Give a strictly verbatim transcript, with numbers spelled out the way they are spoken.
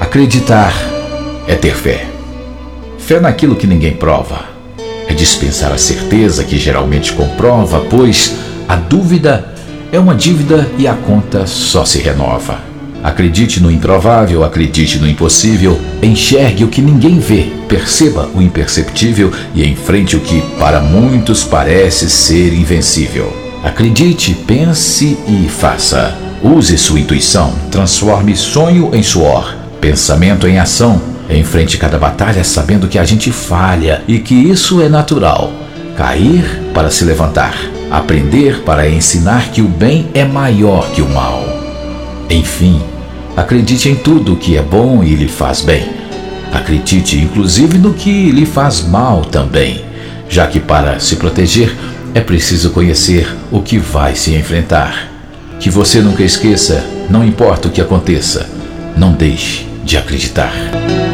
Acreditar é ter fé. Fé naquilo que ninguém prova. É dispensar a certeza que geralmente comprova, pois a dúvida é uma dívida e a conta só se renova. Acredite no improvável, acredite no impossível, enxergue o que ninguém vê, perceba o imperceptível e enfrente o que para muitos parece ser invencível. Acredite, pense e faça. Use sua intuição, transforme sonho em suor, pensamento em ação. Enfrente cada batalha sabendo que a gente falha e que isso é natural. Cair para se levantar, aprender para ensinar que o bem é maior que o mal. Enfim, acredite em tudo que é bom e lhe faz bem. Acredite inclusive no que lhe faz mal também, já que para se proteger é preciso conhecer o que vai se enfrentar. Que você nunca esqueça, não importa o que aconteça, não deixe de acreditar.